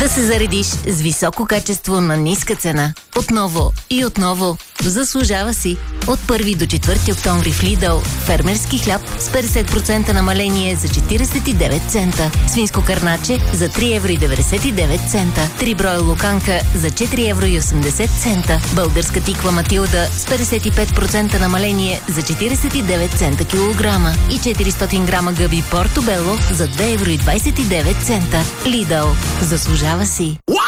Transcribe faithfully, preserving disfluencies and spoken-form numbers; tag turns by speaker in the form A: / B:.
A: се заредиш с високо качество на ниска цена. Отново и отново. Заслужава си. От първи до четвърти октомври в Lidl фермерски хляб с петдесет процента намаление за четиридесет и девет цента. Свинско кърначе за три евро и деветдесет и девет цента. три броя луканка за четири евро и осемдесет цента. Българска тиква Матилда с петдесет и пет процента намаление за четиридесет и девет цента килограма. И четиристотин грама гъби Портобело за две евро и двадесет и девет цента. Lidl. Заслужава си.